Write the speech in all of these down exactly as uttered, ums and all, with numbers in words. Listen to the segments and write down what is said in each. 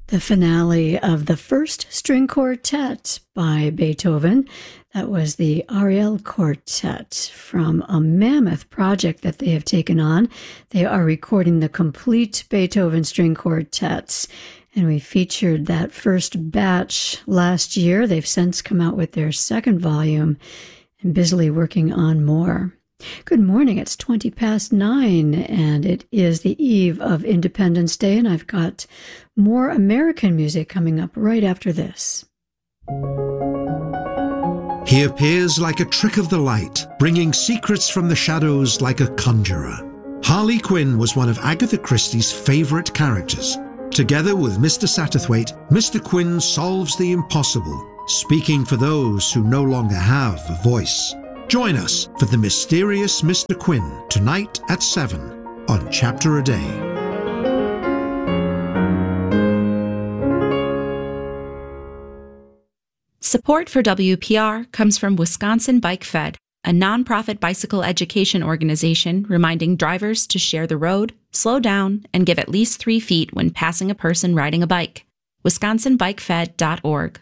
The finale of the first string quartet by Beethoven. That was the Ariel Quartet from a mammoth project that they have taken on. They are recording the complete Beethoven string quartets, and we featured that first batch last year. They've since come out with their second volume and busily working on more. Good morning. It's twenty past nine, and it is the eve of Independence Day, and I've got more American music coming up right after this. He appears like a trick of the light, bringing secrets from the shadows like a conjurer. Harley Quinn was one of Agatha Christie's favourite characters. Together with Mister Satterthwaite, Mister Quinn solves the impossible, speaking for those who no longer have a voice. Join us for The Mysterious Mister Quinn tonight at seven on Chapter a Day. Support for W P R comes from Wisconsin Bike Fed, a nonprofit bicycle education organization reminding drivers to share the road, slow down, and give at least three feet when passing a person riding a bike. wisconsin bike fed dot org.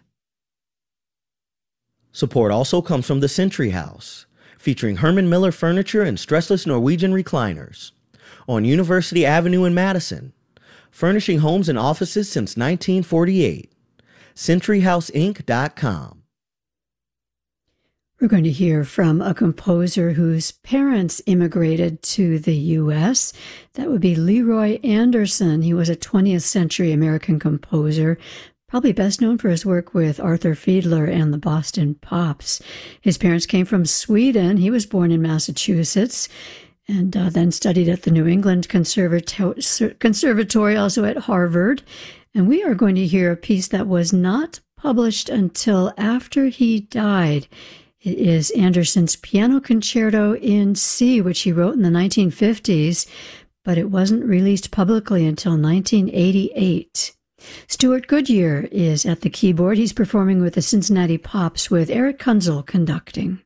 Support also comes from the Century House, featuring Herman Miller furniture and stressless Norwegian recliners. On University Avenue in Madison, furnishing homes and offices since nineteen forty-eight. century house inc dot com. We're going to hear from a composer whose parents immigrated to the U S That would be Leroy Anderson. He was a twentieth century American composer, probably best known for his work with Arthur Fiedler and the Boston Pops. His parents came from Sweden. He was born in Massachusetts and uh, then studied at the New England Conservato- Conservatory, also at Harvard. And we are going to hear a piece that was not published until after he died. It is Anderson's Piano Concerto in C, which he wrote in the nineteen fifties, but it wasn't released publicly until nineteen eighty-eight. Stuart Goodyear is at the keyboard. He's performing with the Cincinnati Pops with Eric Kunzel conducting.